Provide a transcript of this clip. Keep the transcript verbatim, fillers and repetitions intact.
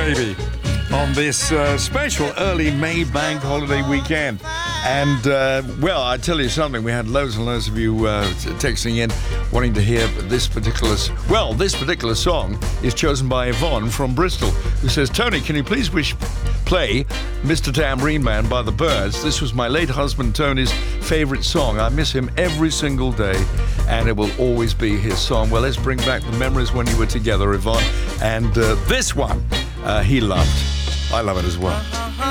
baby, on this uh, special early May bank holiday weekend. And, uh, well, I tell you something, we had loads and loads of you uh, texting in wanting to hear this particular... Well, this particular song is chosen by Yvonne from Bristol, who says, Tony, can you please wish play Mister Tambourine Man by the Byrds? This was my late husband Tony's favourite song. I miss him every single day, and it will always be his song. Well, let's bring back the memories when you were together, Yvonne. And uh, this one, uh, he loved. I love it as well.